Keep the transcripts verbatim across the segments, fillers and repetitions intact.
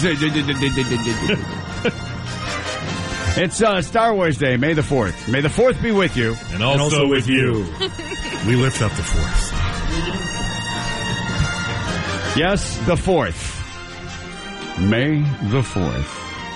It's uh, Star Wars Day, May the fourth. May the fourth be with you. And also, and also with you. We lift up the fourth. Yes, the fourth. May the fourth.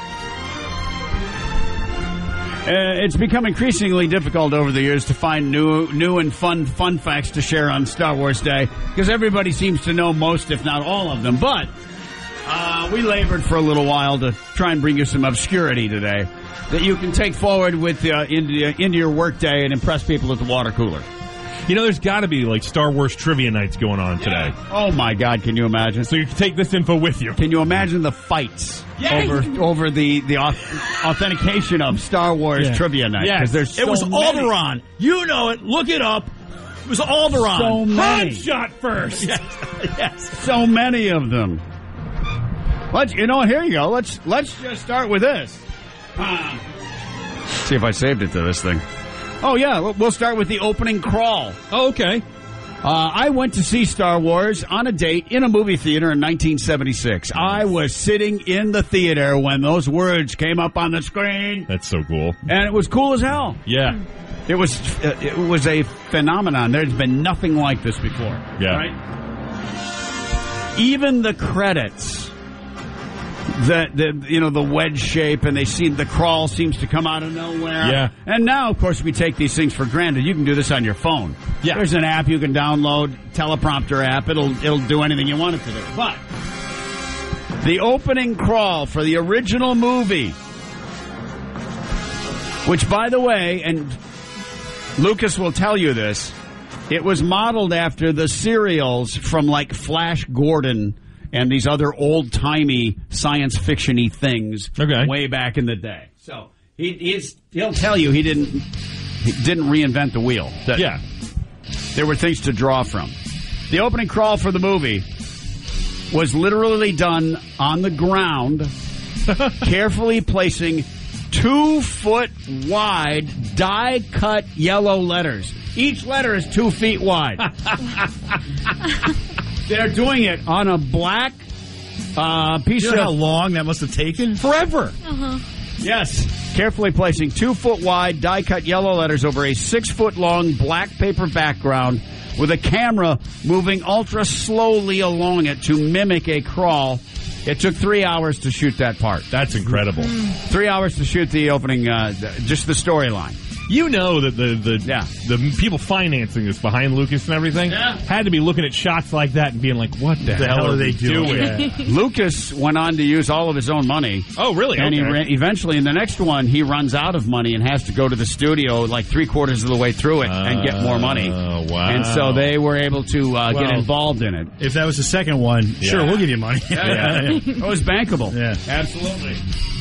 Uh, it's become increasingly difficult over the years to find new new and fun fun facts to share on Star Wars Day because everybody seems to know most, if not all of them. But uh, we labored for a little while to try and bring you some obscurity today that you can take forward with uh, into, into your work day and impress people at the water cooler. You know, there's got to be, like, Star Wars trivia nights going on today. Yeah. Oh, my God, can you imagine? So you can take this info with you. Can you imagine the fights Yay! over over the, the authentication of Star Wars yeah. trivia night? Yes. There's so it was many. Alderaan. You know it. Look it up. It was Alderaan. So many. Han shot first. Yes. Yes. So many of them. Let's, you know, here you go. Let's, let's just start with this. Uh, see if I saved it to this thing. Oh, yeah, we'll start with the opening crawl. Oh, okay. Uh, I went to see Star Wars on a date in a movie theater in nineteen seventy-six. I was sitting in the theater when those words came up on the screen. That's so cool. And it was cool as hell. Yeah. It was uh, it was a phenomenon. There's been nothing like this before. Yeah. Right? Even the credits. The, the you know the wedge shape, and they seem the crawl seems to come out of nowhere. Yeah. And now, of course, we take these things for granted. You can do this on your phone. Yeah. There's an app you can download, teleprompter app. It'll it'll do anything you want it to do. But the opening crawl for the original movie, which, by the way, and Lucas will tell you this, it was modeled after the serials from like Flash Gordon and these other old-timey science fiction-y things okay. way back in the day. So he, he's, he'll tell you he didn't he didn't reinvent the wheel. That yeah. There were things to draw from. The opening crawl for the movie was literally done on the ground, carefully placing two-foot-wide die-cut yellow letters. Each letter is two feet wide. They're doing it on a black uh, piece you know of... how long that must have taken? Forever. Uh-huh. Yes. Carefully placing two-foot-wide die-cut yellow letters over a six-foot-long black paper background with a camera moving ultra-slowly along it to mimic a crawl. It took three hours to shoot that part. That's incredible. Three hours to shoot the opening, uh, just the storyline. You know that the the, yeah. the people financing this behind Lucas and everything yeah. had to be looking at shots like that and being like, what the, the hell, hell are they doing? doing? Yeah. Lucas went on to use all of his own money. Oh, really? And okay. he ran, eventually, in the next one, he runs out of money and has to go to the studio like three quarters of the way through it uh, and get more money. Oh, wow. And so they were able to uh, well, get involved in it. If that was the second one, yeah. sure, we'll give you money. Yeah, yeah, yeah. It was bankable. Yeah. Absolutely.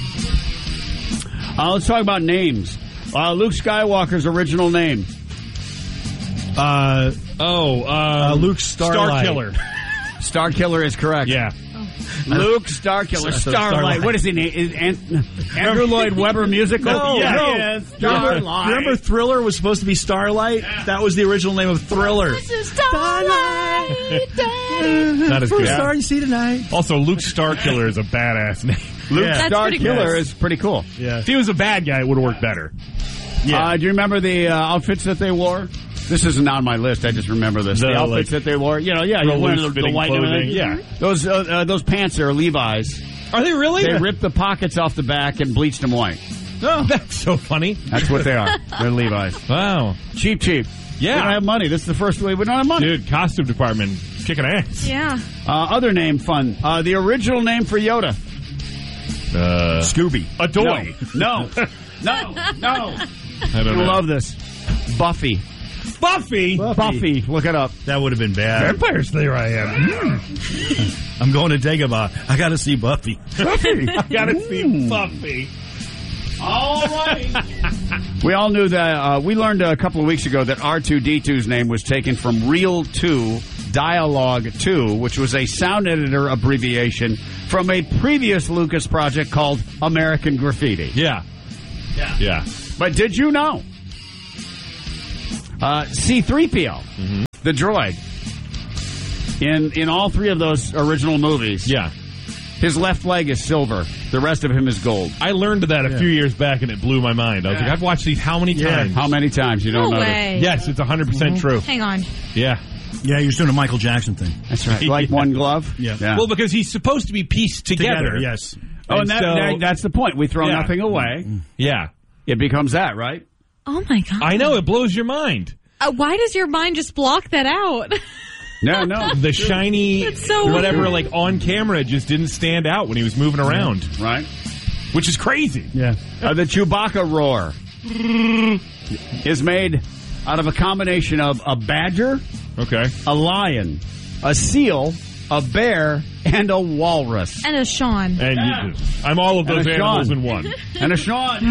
Uh, let's talk about names. Uh, Luke Skywalker's original name. Uh, oh, um, uh, Luke Starlight. Starkiller. Starkiller is correct. Yeah. Luke Starkiller. So, Starlight. Starlight. What is he name? Is An- Andrew Lloyd Webber musical? No, yeah, no. Yes. Remember, Starlight. remember Thriller was supposed to be Starlight? Yeah. That was the original name of Thriller. Starlight. Not as good. Star you see tonight. Also, Luke Starkiller is a badass name. Luke Yeah. Starkiller Yes. is pretty cool. Yeah. If he was a bad guy, it would have worked better. Yeah. Uh, do you remember the uh, outfits that they wore? This isn't on my list. I just remember this. The, The, outfits like, that they wore. You know, yeah, you wear the, the white clothing. Yeah. Yeah. Those uh, uh, those pants are Levi's. Are they really? They ripped the pockets off the back and bleached them white. Oh, that's so funny. That's what they are. They're Levi's. Wow. Cheap, cheap. Yeah. We don't have money. This is the first way we don't have money. Dude, costume department kicking ass. Yeah. Uh, other name, fun. Uh, the original name for Yoda. Uh, Scooby. Adoy. No. No. No. No. I don't You'll know. love this. Buffy. Buffy. Buffy. Buffy. Look it up. That would have been bad. Vampires, there I am. I'm going to Dagobah. I got to see Buffy. Buffy. I gotta see Buffy. All right. We all knew that. Uh, we learned a couple of weeks ago that R two D two's name was taken from Reel two Dialogue two, which was a sound editor abbreviation from a previous Lucas project called American Graffiti. Yeah. Yeah. Yeah. But did you know? Uh, C three P O, Mm-hmm. the droid, in in all three of those original movies, Yeah. His left leg is silver. The rest of him is gold. I learned that a Yeah. few years back, and it blew my mind. I was Yeah. like, I've watched these how many Yeah. times? How many times? You don't No know. way. Yes, it's one hundred percent true. Hang on. Yeah. Yeah, you're doing a Michael Jackson thing. That's right. Like one glove? Yeah. Well, because he's supposed to be pieced together. Together, yes. oh, and and that, so- that- that's the point. We throw Yeah. nothing away. Yeah. It becomes that, right? Oh, my God. I know, it blows your mind. Uh, why does your mind just block that out? No, no. The shiny, It's so whatever, weird. like on camera just didn't stand out when he was moving around, Right? which is crazy. Yeah. Uh, the Chewbacca roar is made out of a combination of a badger, Okay. a lion, a seal, a bear, and a walrus. And a Sean. And Yeah. you, I'm all of And those a animals Sean. in one. And a Sean.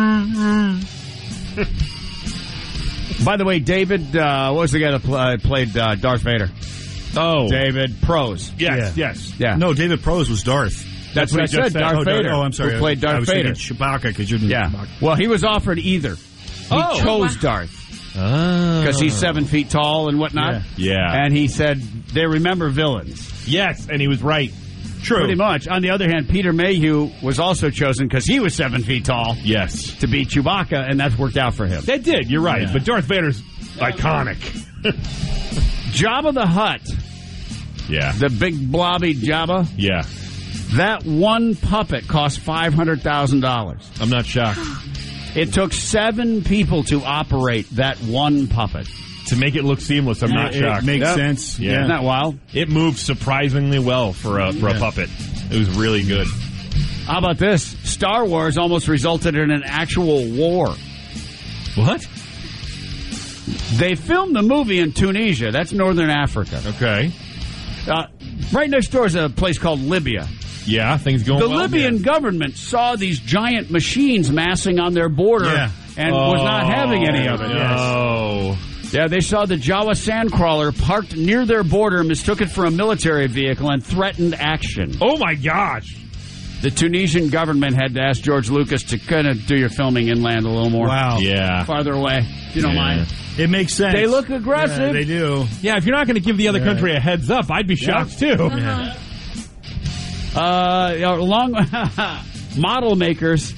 By the way, David, uh, what was the guy that pl- uh, played uh, Darth Vader? Oh. David Prose. Yes, Yeah. yes. Yeah. No, David Prose was Darth. That's what I what he just said, said. Darth oh, Dar- Vader. oh, I'm sorry. Who played I Darth was Vader. thinking Chewbacca because you're doing Yeah. Chewbacca. Well, he was offered either. He Oh. chose Darth Oh. because he's seven feet tall and whatnot. Yeah. And he said they remember villains. Yes, and he was right. True. Pretty much. On the other hand, Peter Mayhew was also chosen because he was seven feet tall Yes. to be Chewbacca, and that's worked out for him. That did, you're right. Yeah. But Darth Vader's iconic. Jabba the Hutt, Yeah. the big blobby Jabba, Yeah. that one puppet cost five hundred thousand dollars. I'm not shocked. It took seven people to operate that one puppet. To make it look seamless, I'm not It, shocked. it makes Yep. sense. Yeah. Isn't that wild? It moved surprisingly well for a for a Yeah. puppet. It was really good. How about this? Star Wars almost resulted in an actual war. What? They filmed the movie in Tunisia. That's northern Africa. Okay. Uh, right next door is a place called Libya. Yeah, things going The well. Libyan government saw these giant machines massing on their border Yeah. and was not having any of it. No. Yeah, they saw the Jawa sandcrawler parked near their border, mistook it for a military vehicle, and threatened action. Oh my gosh. The Tunisian government had to ask George Lucas to kind of do your filming inland a little more. Wow. Yeah. Farther away, if you don't Yeah. mind. It makes sense. They look aggressive. Yeah, they do. Yeah, if you're not going to give the other Yeah. country a heads up, I'd be shocked too. Yeah. Uh, along model makers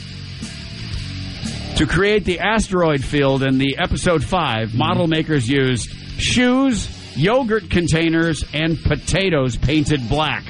to create the asteroid field in the episode five. Model makers used shoes, yogurt containers, and potatoes painted black.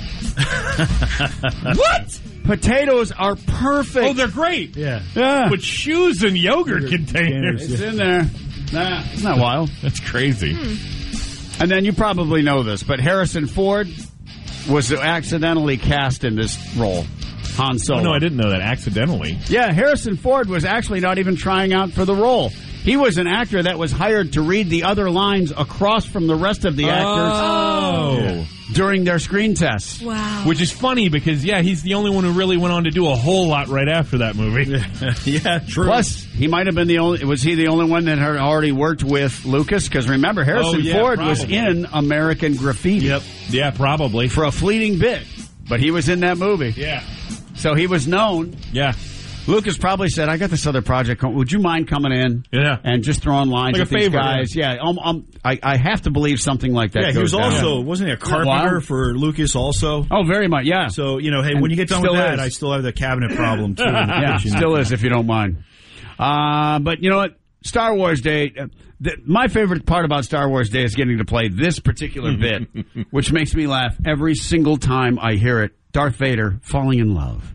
What? Potatoes are perfect. Oh, they're great. Yeah. yeah. With shoes and yogurt containers. It's in there. Nah, isn't that wild? That's crazy. And then you probably know this, but Harrison Ford was accidentally cast in this role. Han Solo. Oh, no, I didn't know that. Accidentally. Yeah, Harrison Ford was actually not even trying out for the role. He was an actor that was hired to read the other lines across from the rest of the actors Oh. during their screen tests. Wow. Which is funny because, yeah, he's the only one who really went on to do a whole lot right after that movie. Yeah, true. Plus, he might have been the only. Was he the only one that had already worked with Lucas? Because remember, Harrison Oh, yeah, Ford was probably. in American Graffiti Yep. Yeah, probably. for a fleeting bit, but he was in that movie, Yeah. so he was known. Yeah. Lucas probably said, "I got this other project. Would you mind coming in Yeah. and just throwing lines Like at a these favor, guys?" Yeah, um, um, I, I have to believe something like that. Yeah, he goes was down. also, wasn't he a carpenter Wow. for Lucas also? Oh, very much. Yeah. So, you know, hey, And when you get done with still that, is. I still have the cabinet problem, too. in the yeah, kitchen. still is if you don't mind. Uh, but you know what? Star Wars Day. Uh, th- my favorite part about Star Wars Day is getting to play this particular bit, which makes me laugh every single time I hear it. Darth Vader falling in love.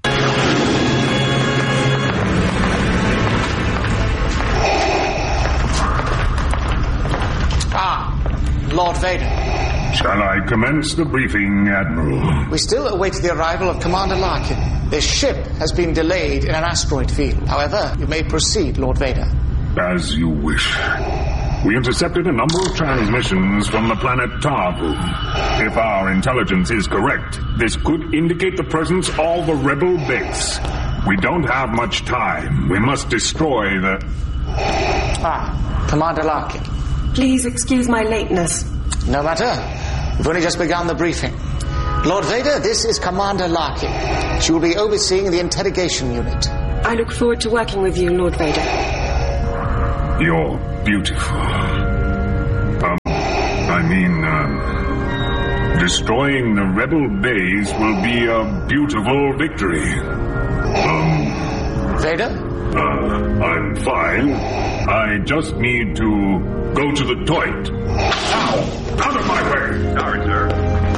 Ah, Lord Vader. Shall I commence the briefing, Admiral? We still await the arrival of Commander Larkin. This ship has been delayed in an asteroid field. However, you may proceed, Lord Vader. As you wish. We intercepted a number of transmissions from the planet Tarbu. If our intelligence is correct, this could indicate the presence of a rebel base. We don't have much time. We must destroy the... Ah, Commander Larkin. Please excuse my lateness. No matter. We've only just begun the briefing. Lord Vader, this is Commander Larkin. She will be overseeing the interrogation unit. I look forward to working with you, Lord Vader. You're beautiful. Um, I mean, um, Destroying the rebel base will be a beautiful victory. Um... Vader? Uh, I'm fine. I just need to go to the toilet. Ow! Out of my way! Sorry, sir.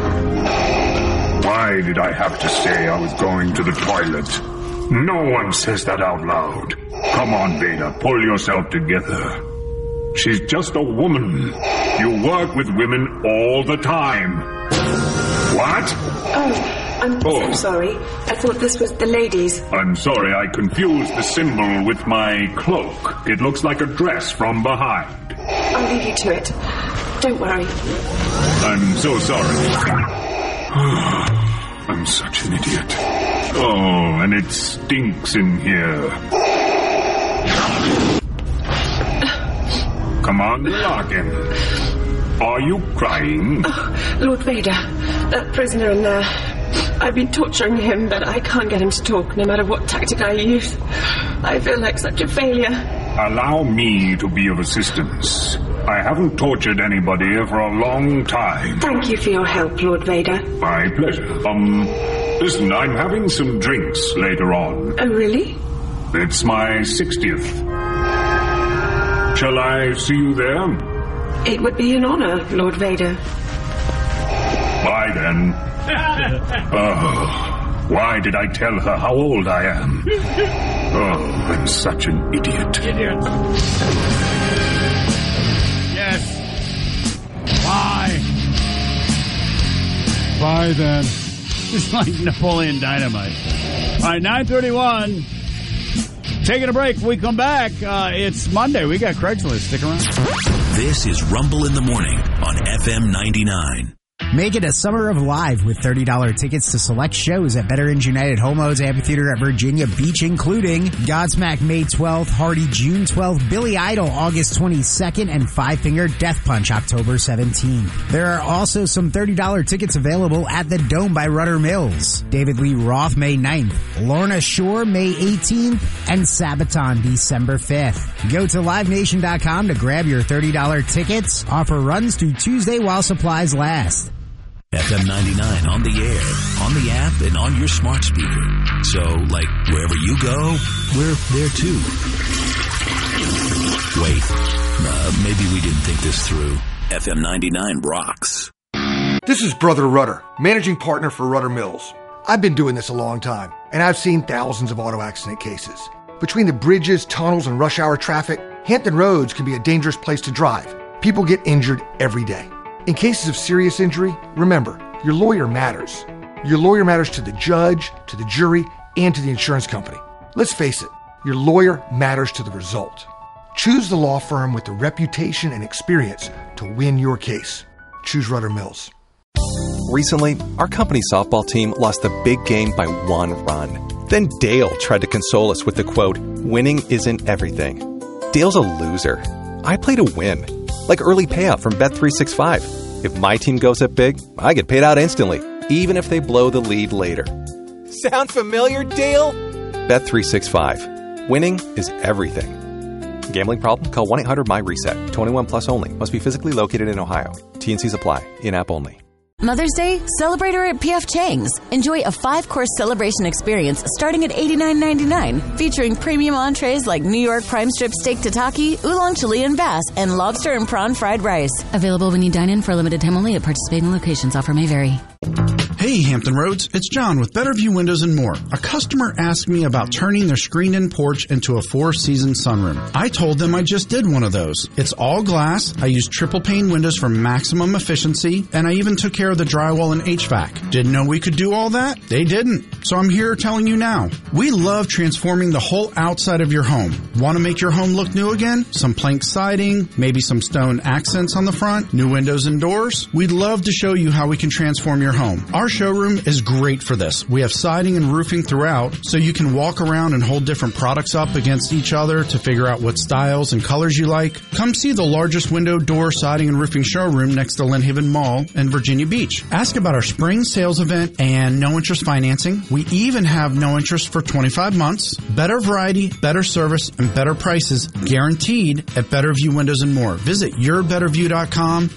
Why did I have to say I was going to the toilet? No one says that out loud. Come on, Vader, pull yourself together. She's just a woman. You work with women all the time. What? Oh, I'm Oh. so sorry. I thought this was the ladies. I'm sorry, I confused the symbol with my cloak. It looks like a dress from behind. I'll leave you to it. Don't worry. I'm so sorry. I'm such an idiot. Oh, and it stinks in here. Commander Larkin, are you crying? Oh, Lord Vader, that prisoner in there. I've been torturing him, but I can't get him to talk, no matter what tactic I use. I feel like such a failure. Allow me to be of assistance. I haven't tortured anybody for a long time. Thank you for your help, Lord Vader. My pleasure. Um, listen, I'm having some drinks later on. Oh, really? It's my sixtieth. Shall I see you there? It would be an honor, Lord Vader. Bye, then. Oh, why did I tell her how old I am? Oh, I'm such an idiot. Idiot. Yes. Bye. Bye, then. It's like Napoleon Dynamite. All right, nine thirty-one. Taking a break. When we come back, uh, it's Monday. We got Craigslist. Stick around. This is Rumble in the Morning on F M ninety-nine. Make it a summer of live with thirty dollars tickets to select shows at Better Ends United Homeowners Amphitheater at Virginia Beach, including Godsmack May twelfth, Hardy June twelfth, Billy Idol August twenty-second, and Five Finger Death Punch October seventeenth. There are also some thirty dollars tickets available at the Dome by Rudder Mills. David Lee Roth May ninth, Lorna Shore May eighteenth, and Sabaton December fifth. Go to live nation dot com to grab your thirty dollars tickets. Offer runs through Tuesday while supplies last. F M ninety-nine on the air, on the app, and on your smart speaker. So, like, wherever you go, we're there too. Wait, uh, maybe we didn't think this through. F M ninety-nine rocks. This is Brother Rudder, managing partner for Rudder Mills. I've been doing this a long time, and I've seen thousands of auto accident cases. Between the bridges, tunnels, and rush hour traffic, Hampton Roads can be a dangerous place to drive. People get injured every day. In cases of serious injury, remember, your lawyer matters. Your lawyer matters to the judge, to the jury, and to the insurance company. Let's face it, your lawyer matters to the result. Choose the law firm with the reputation and experience to win your case. Choose Rudder Mills. Recently, our company softball team lost a big game by one run. Then Dale tried to console us with the quote, "Winning isn't everything." Dale's a loser. I play to win. Like early payout from Bet three sixty-five. If my team goes up big, I get paid out instantly, even if they blow the lead later. Sound familiar, Dale? Bet three sixty-five. Winning is everything. Gambling problem? Call one eight hundred M Y reset. twenty-one plus only. Must be physically located in Ohio. T N Cs apply. In-app only. Mother's Day? Celebrate her at P F Chang's. Enjoy a five-course celebration experience starting at eighty-nine ninety-nine, featuring premium entrees like New York prime strip steak tataki, oolong Chilean bass, and lobster and prawn fried rice. Available when you dine in for a limited time only at participating locations. Offer may vary. Hey, Hampton Roads, it's John with Better View Windows and More. A customer asked me about turning their screened-in porch into a four-season sunroom. I told them I just did one of those. It's all glass, I used triple-pane windows for maximum efficiency, and I even took care of the drywall and H V A C. Didn't know we could do all that? They didn't. So I'm here telling you now. We love transforming the whole outside of your home. Want to make your home look new again? Some plank siding, maybe some stone accents on the front, new windows and doors? We'd love to show you how we can transform your home. Our showroom is great for this. We have siding and roofing throughout, so you can walk around and hold different products up against each other to figure out what styles and colors you like. Come see the largest window, door, siding, and roofing showroom next to Lynn Haven Mall in Virginia Beach. Ask about our spring sales event and no interest financing. We even have no interest for twenty-five months. Better variety, better service, and better prices guaranteed at Better View Windows and More. Visit your better view dot com.